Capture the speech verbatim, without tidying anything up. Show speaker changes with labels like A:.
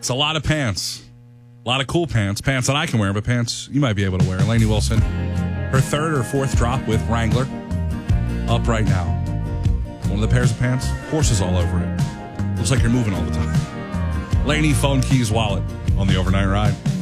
A: It's a lot of pants. A lot of cool pants. Pants that I can wear, but pants you might be able to wear. Lainey Wilson, her third or fourth drop with Wrangler, up right now. One of the pairs of pants, horses all over it. Looks like you're moving all the time. Lainey, phone, keys, wallet on the overnight ride.